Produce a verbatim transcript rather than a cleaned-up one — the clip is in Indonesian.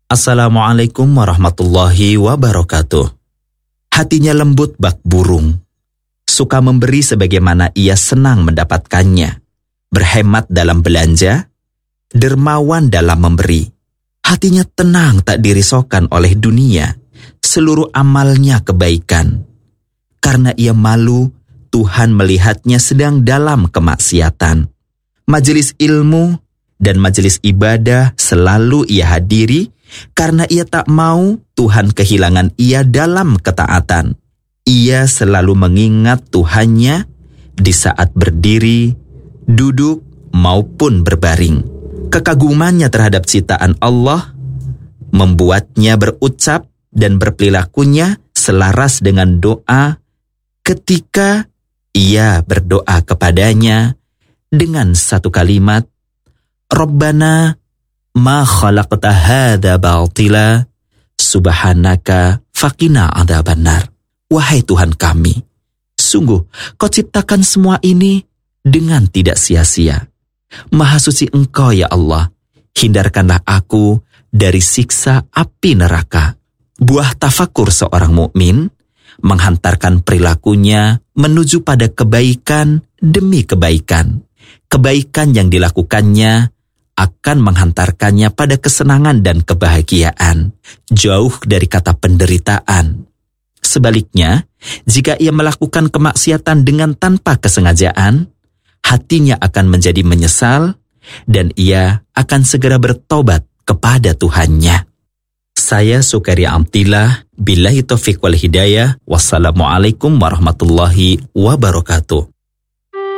Assalamualaikum warahmatullahi wabarakatuh. Hatinya lembut bak burung, suka memberi sebagaimana ia senang mendapatkannya, berhemat dalam belanja, dermawan dalam memberi. Hatinya tenang tak dirisaukan oleh dunia, seluruh amalnya kebaikan. Karena ia malu, Tuhan melihatnya sedang dalam kemaksiatan. Majelis ilmu dan majelis ibadah selalu ia hadiri, karena ia tak mau Tuhan kehilangan ia dalam ketaatan. Ia selalu mengingat Tuhannya di saat berdiri, duduk, maupun berbaring. Kekagumannya terhadap ciptaan Allah membuatnya berucap dan berperilakunya selaras dengan doa ketika ia berdoa kepadanya dengan satu kalimat, Rabbana ma khalaqta hadza batila subhanaka faqina adzabannar. Wahai Tuhan kami, sungguh Kau ciptakan semua ini dengan tidak sia-sia. Maha suci Engkau ya Allah, hindarkanlah aku dari siksa api neraka. Buah tafakur seorang mukmin menghantarkan perilakunya menuju pada kebaikan demi kebaikan. Kebaikan yang dilakukannya akan menghantarkannya pada kesenangan dan kebahagiaan, jauh dari kata penderitaan. Sebaliknya, jika ia melakukan kemaksiatan dengan tanpa kesengajaan, hatinya akan menjadi menyesal dan ia akan segera bertobat kepada Tuhannya. Saya Sukaria Amtillah, billahi taufiq wal hidayah, wassalamualaikum warahmatullahi wabarakatuh.